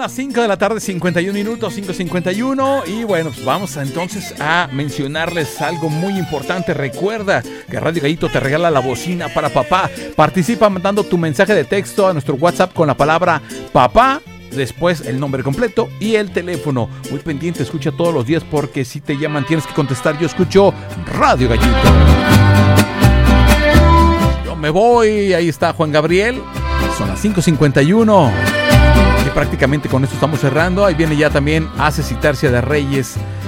las 5 de la tarde, 51 minutos, 5:51. Y bueno, pues vamos entonces a mencionarles algo muy importante. Recuerda que Radio Gallito te regala la bocina para papá. Participa mandando tu mensaje de texto a nuestro WhatsApp con la palabra papá, después el nombre completo y el teléfono. Muy pendiente, escucha todos los días porque si te llaman tienes que contestar. Yo escucho Radio Gallito. Yo me voy, ahí está Juan Gabriel. Son las 5:51. Y prácticamente con esto estamos cerrando. Ahí viene ya también Haces y Tercia de Reyes